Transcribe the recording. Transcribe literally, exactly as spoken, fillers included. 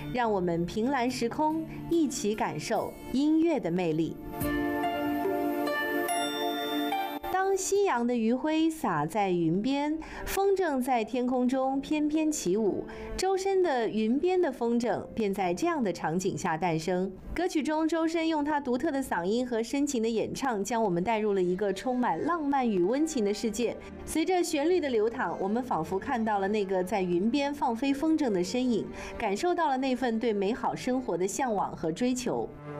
让我们凭栏时空，一起感受音乐的魅力。当夕阳的余晖洒在云边，风筝在天空中翩翩起舞，周深的《云边的风筝》便在这样的场景下诞生。歌曲中，周深用他独特的嗓音和深情的演唱，将我们带入了一个充满浪漫与温情的世界。随着旋律的流淌，我们仿佛看到了那个在云边放飞风筝的身影，感受到了那份对美好生活的向往和追求。